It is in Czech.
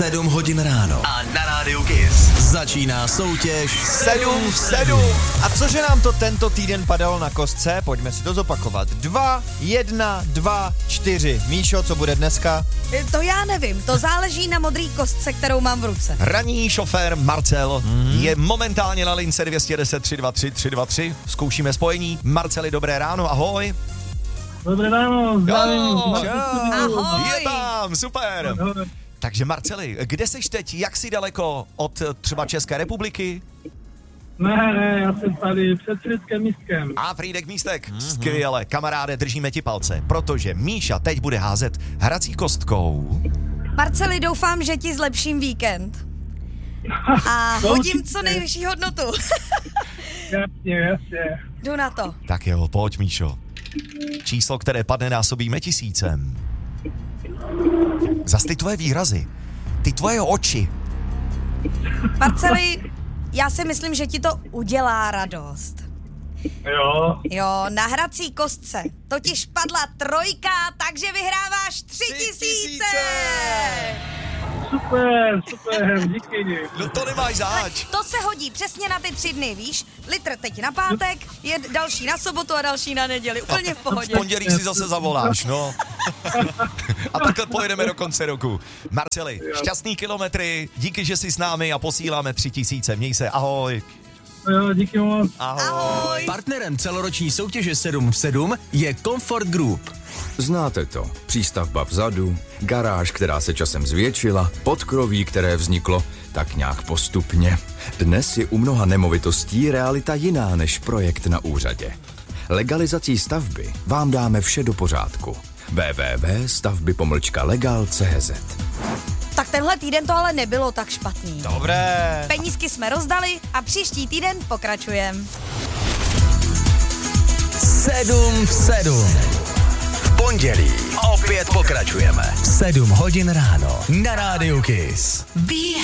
7 hodin ráno. A na rádiu Kiss Začíná soutěž 7 v 7. A cože nám to tento týden padalo na kostce? Pojďme si to zopakovat. 2, 1, 2, 4. Míšo, co bude dneska? To já nevím, to záleží na modrý kostce, kterou mám v ruce. Ranní šofér Marcel je momentálně na lince 210 323 323. Zkoušíme spojení. Marceli, dobré ráno, ahoj. Dobré ráno, zdravím. Ahoj. Je tam, super. Ahoj. Takže Marceli, kde seš teď? Jak jsi daleko od třeba České republiky? Ne, já jsem tady před Frýdským místkem. A Frýdek místek. Skvěle, kamaráde, držíme ti palce, protože Míša teď bude házet hrací kostkou. Marceli, doufám, že ti zlepším víkend. A hodím co nejvyšší hodnotu. Jasně. Jdu na to. Tak jo, pojď, Míšo. Číslo, které padne, násobíme 1000. Zas ty tvoje výrazy, ty tvoje oči. Marceli, já si myslím, že ti to udělá radost. Jo, na hrací kostce totiž padla 3, takže vyhráváš 3000. Super, díky. No to nemáš zač. To se hodí přesně na ty 3 dny, víš? Litr teď na pátek, je další na sobotu a další na neděli. Úplně v pohodě. V pondělí si zase zavoláš, no. A takhle pojedeme do konce roku. Marceli, šťastný kilometry, díky, že jsi s námi a posíláme 3000. Měj se, ahoj. Jo, díky moc. Ahoj. Partnerem celoroční soutěže 7 v 7 je Comfort Group. Znáte to. Přístavba vzadu, garáž, která se časem zvětšila, podkroví, které vzniklo tak nějak postupně. Dnes je u mnoha nemovitostí realita jiná než projekt na úřadě. Legalizací stavby vám dáme vše do pořádku. www.stavby-legal.cz. Tak tenhle týden to ale nebylo tak špatný. Dobré. Penízky jsme rozdali a příští týden pokračujeme. 7 v 7. V pondělí opět pokračujeme. 7 hodin ráno na rádiu Kiss.